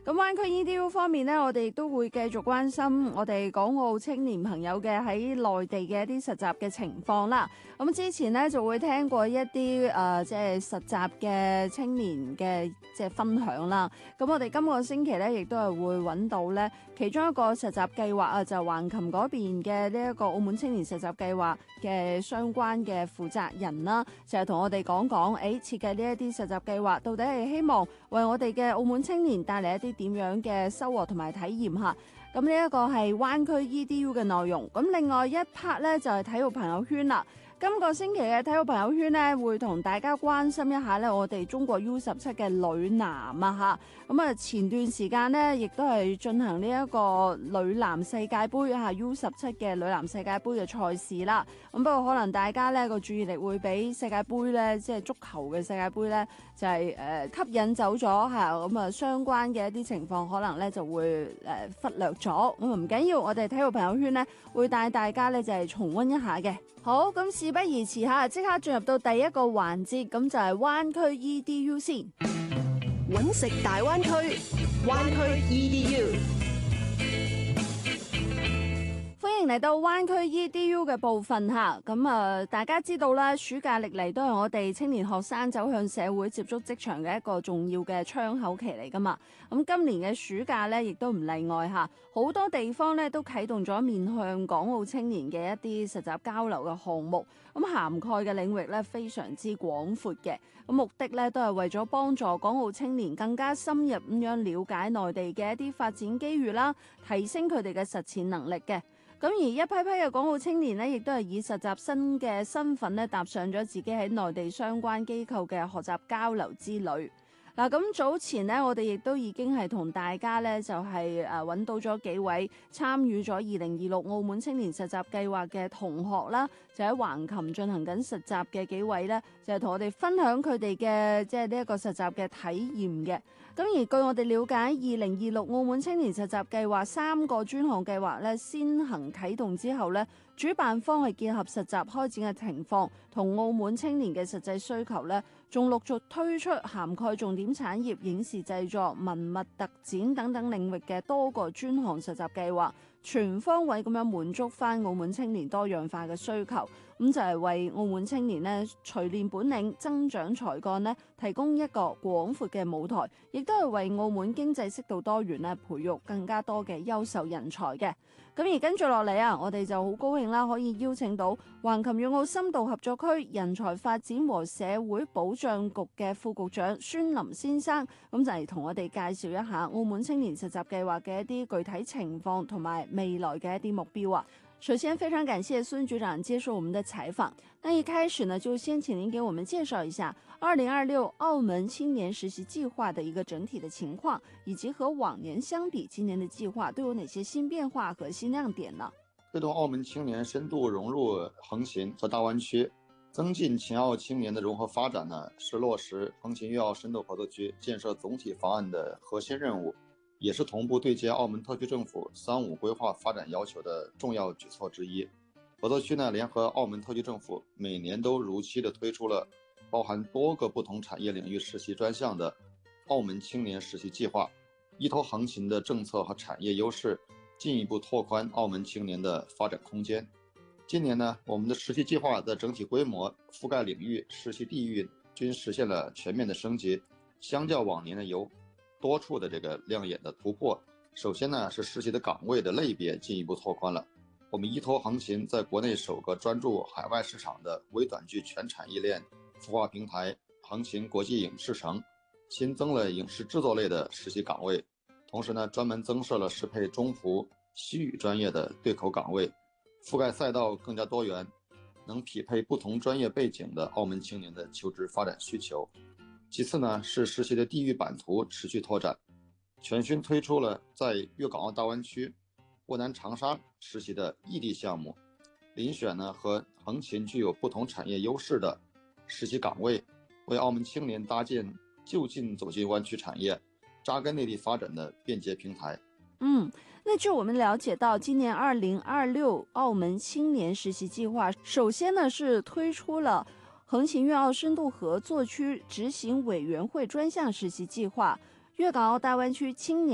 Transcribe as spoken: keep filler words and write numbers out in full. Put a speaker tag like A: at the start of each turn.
A: 咁灣區 E D U 方面呢，我哋亦都會繼續關心我哋港澳青年朋友嘅喺內地嘅一啲實習嘅情況啦。咁之前呢，就會聽過一啲誒即係實習嘅青年嘅即係分享啦。咁我哋今個星期呢，亦都係會揾到呢其中一個實習計劃啊，就係橫琴嗰邊嘅呢一個澳門青年實習計劃嘅相關嘅負責人啦，就係同我哋講講誒設計呢一啲實習計劃到底係希望為我哋嘅澳門青年帶嚟一啲點樣嘅收穫同埋體驗嚇。咁呢一個係灣區 E D U 嘅內容。咁另外一 part 咧就係體育朋友圈啦。今個星期嘅體育朋友圈呢，會同大家關心一下呢我哋中國 U 十七嘅女籃啊嚇。咁啊前段時間呢，亦都係進行呢一個女籃世界盃啊 U 十七嘅女籃世界盃嘅賽事啦。咁不過可能大家呢個注意力會俾世界盃呢，即係足球嘅世界盃呢，就係誒吸引走咗嚇。咁啊相關嘅一啲情況可能呢就會誒忽略咗。咁啊唔緊要，我哋體育朋友圈呢，會帶大家呢就係重溫一下嘅。好，咁事不宜遲下，即刻進入到第一個環節，咁就係灣區 E D U 先。
B: 搵食大灣區，灣區 E D U。
A: 歡迎嚟到灣區 E D U 嘅部分嚇，咁啊大家知道啦，暑假歷嚟都係我哋青年學生走向社會、接觸職場嘅一個重要嘅窗口期嚟噶嘛。咁今年嘅暑假呢，亦都唔例外嚇，好多地方呢都啟動咗面向港澳青年嘅一啲實習交流嘅項目，咁涵蓋嘅領域呢，非常之廣闊嘅，咁目的呢，都係為咗幫助港澳青年更加深入咁樣了解內地嘅一啲發展機遇啦，提升佢哋嘅實踐能力嘅。咁而一批批嘅港澳青年呢，亦都係以實習生嘅身份呢，踏上咗自己喺內地相關機構嘅學習交流之旅。嗱，咁早前呢，我哋亦都已經係同大家呢，就係誒揾到咗幾位參與咗二零二六澳門青年實習計劃嘅同學啦，就喺橫琴進行緊實習嘅幾位呢，就係同我哋分享佢哋嘅即係呢一個實習嘅體驗嘅。咁而據我哋了解，二零二六澳門青年實習計劃三個專項計劃呢，先行啟動之後呢，主辦方係結合實習開展嘅情況同澳門青年嘅實際需求呢，仲陸續推出涵蓋重點產業、影視製作、文物特展等等領域嘅多個專項實習計劃，全方位咁樣滿足翻澳門青年多樣化嘅需求。咁就係為澳門青年呢錘煉本領、增長才幹呢提供一個廣闊嘅舞台，亦都係為澳門經濟適度多元呢培育更加多嘅優秀人才嘅。咁而跟住落嚟啊，我哋就好高興啦，可以邀請到橫琴粵澳深度合作區人才發展和社會保障局嘅副局長孫林先生，咁就嚟同我哋介紹一下澳門青年實習計劃嘅一啲具體情況同埋未來嘅一啲目標啊。首先，非常感謝孫局長接受我們的採訪。那一開始呢，就先請您給我們介紹一下二零二六澳門青年實習計劃的一個整體的情況，以及和往年相比，今年的計劃都有哪些新變化和新亮點呢？
C: 推動澳門青年深度融入橫琴和大灣區，增進青澳青年的融合發展呢，是落實橫琴粵澳深度合作區建設總體方案的核心任務，也是同步對接澳門特區政府三五規劃發展要求的重要舉措之一。合作區呢，聯合澳門特區政府每年都如期的推出了包含多個不同產業領域實習專項的澳門青年實習計劃，依託橫琴的政策和產業優勢，進一步拓寬澳門青年的發展空間。今年呢，我們的實習計劃的整體規模、覆蓋領域、實習地域均實現了全面的升級，相較往年呢有多處的這個亮眼的突破。首先呢，是實習的崗位的類別進一步拓寬了。我們依託橫琴在國內首個專注海外市場的微短劇全產業鏈孵化平台橫琴國際影視城，新增了影視製作類的實習崗位，同時呢，專門增設了適配中葡西語專業的對口崗位，覆蓋賽道更加多元，能匹配不同專業背景的澳門青年的求職發展需求。其次呢，是實習的地域版圖持續拓展，全新推出了在粵港澳大灣區沃南長沙實習的異地項目，遴選呢和橫琴具有不同產業優勢的實習崗位，為澳門青年搭建就近走進灣區產業、扎根內地發展的便捷平台。
A: 嗯，那據我們了解到，今年二零二六澳門青年實習計劃，首先呢是推出了橫琴粵澳深度合作區執行委員會專項實習計劃，粵港澳大灣區青年